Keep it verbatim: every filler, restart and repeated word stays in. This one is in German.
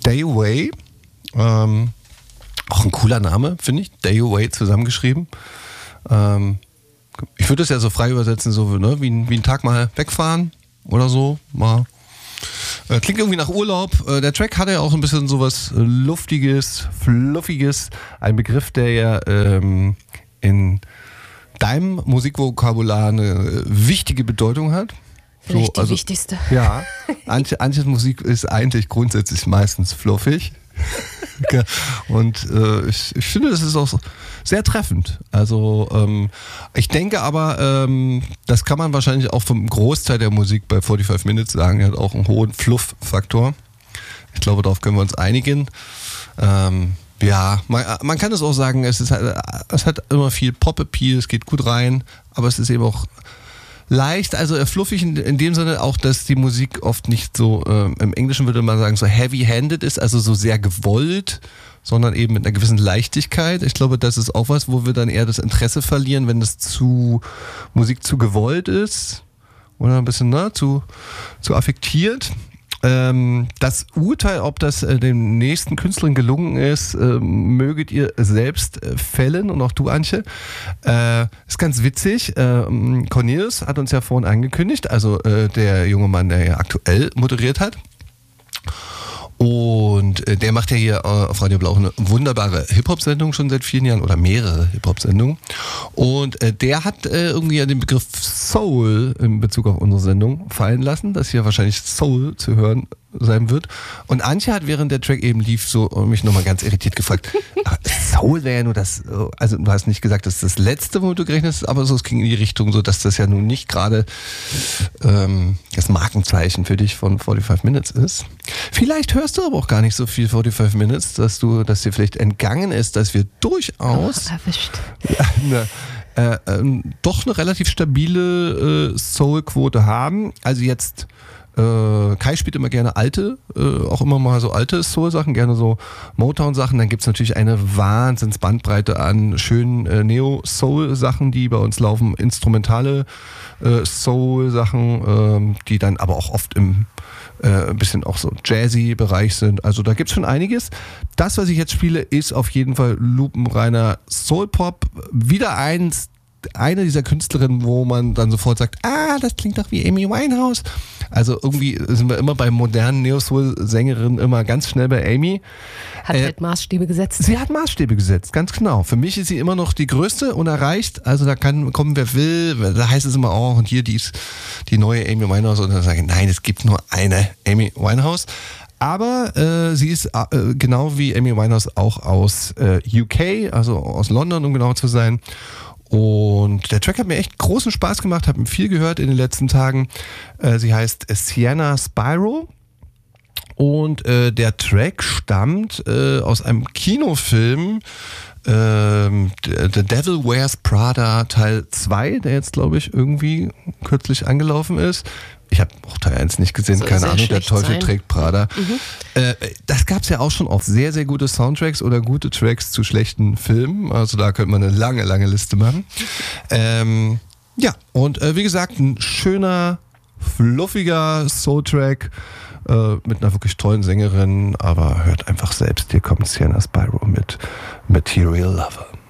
Day Away. Ähm, auch ein cooler Name, finde ich. Day Away zusammengeschrieben. Ähm, ich würde es ja so frei übersetzen, so ne, wie, wie einen Tag mal wegfahren oder so. Mal. Äh, klingt irgendwie nach Urlaub. Äh, der Track hatte ja auch ein bisschen sowas Luftiges, Fluffiges. Ein Begriff, der ja ähm, in deinem Musikvokabular eine wichtige Bedeutung hat. Vielleicht so, die also, wichtigste. Ja, Antje, Antjes Musik ist eigentlich grundsätzlich meistens fluffig. Und äh, ich, ich finde, das ist auch sehr treffend. Also ähm, ich denke aber, ähm, das kann man wahrscheinlich auch vom Großteil der Musik bei forty-five Minutes sagen, er hat auch einen hohen Fluff-Faktor. Ich glaube, darauf können wir uns einigen. Ähm, ja, man, man kann es auch sagen, es, ist, es hat immer viel Pop-Appeal, es geht gut rein, aber es ist eben auch leicht, also fluffig in, in dem Sinne auch, dass die Musik oft nicht so, äh, im Englischen würde man sagen, so heavy-handed ist, also so sehr gewollt, sondern eben mit einer gewissen Leichtigkeit. Ich glaube, das ist auch was, wo wir dann eher das Interesse verlieren, wenn das zu, Musik zu gewollt ist oder ein bisschen ne, zu, zu affektiert. Ähm, das Urteil, ob das äh, dem nächsten Künstlerin gelungen ist, äh, möget ihr selbst äh, fällen und auch du, Antje. Äh, ist ganz witzig. Äh, Cornelius hat uns ja vorhin angekündigt, also äh, der junge Mann, der ja aktuell moderiert hat. Und äh, der macht ja hier äh, auf Radio Blau eine wunderbare Hip-Hop-Sendung schon seit vielen Jahren oder mehrere Hip-Hop-Sendungen. Und äh, der hat äh, irgendwie ja den Begriff Soul in Bezug auf unsere Sendung fallen lassen, dass hier wahrscheinlich Soul zu hören sein wird. Und Antje hat, während der Track eben lief, so mich nochmal ganz irritiert gefragt, Soul wäre ja nur das, also du hast nicht gesagt, das ist das Letzte, womit du gerechnet hast, aber so, es ging in die Richtung, so dass das ja nun nicht gerade ähm, das Markenzeichen für dich von forty-five Minutes ist. Vielleicht hörst du aber auch gar nicht so viel forty-five Minutes, dass du, dass dir vielleicht entgangen ist, dass wir durchaus oh, erwischt. eine, äh, äh, doch eine relativ stabile äh, Soul-Quote haben. Also jetzt Äh, Kai spielt immer gerne alte, äh, auch immer mal so alte Soul-Sachen, gerne so Motown-Sachen. Dann gibt es natürlich eine Wahnsinns-Bandbreite an schönen äh, Neo-Soul-Sachen, die bei uns laufen, instrumentale äh, Soul-Sachen, äh, die dann aber auch oft im äh, ein bisschen auch so Jazzy-Bereich sind. Also da gibt es schon einiges. Das, was ich jetzt spiele, ist auf jeden Fall lupenreiner Soul-Pop. Wieder eins eine dieser Künstlerinnen, wo man dann sofort sagt, ah, das klingt doch wie Amy Winehouse. Also irgendwie sind wir immer bei modernen Neo-Soul-Sängerinnen immer ganz schnell bei Amy. Hat äh, halt Maßstäbe gesetzt. Sie hat Maßstäbe gesetzt, ganz genau. Für mich ist sie immer noch die größte unerreicht. Also da kann kommen, wer will. Da heißt es immer auch, oh, und hier die, ist die neue Amy Winehouse. Und dann sage ich, nein, es gibt nur eine Amy Winehouse. Aber äh, sie ist äh, genau wie Amy Winehouse auch aus äh, U K, also aus London, um genau zu sein. Und der Track hat mir echt großen Spaß gemacht, habe viel gehört in den letzten Tagen. Äh, sie heißt Sienna Spyro und äh, der Track stammt äh, aus einem Kinofilm, äh, The Devil Wears Prada Teil zwei, der jetzt glaube ich irgendwie kürzlich angelaufen ist. Ich habe auch Teil eins nicht gesehen, Soll keine Ahnung, der Teufel sein. trägt Prada. Mhm. Äh, das gab es ja auch schon auf sehr, sehr gute Soundtracks oder gute Tracks zu schlechten Filmen. Also da könnte man eine lange, lange Liste machen. Ähm, ja, und äh, wie gesagt, ein schöner, fluffiger Soul-Track äh, mit einer wirklich tollen Sängerin. Aber hört einfach selbst, hier kommt Sienna Spyro mit Material Lover.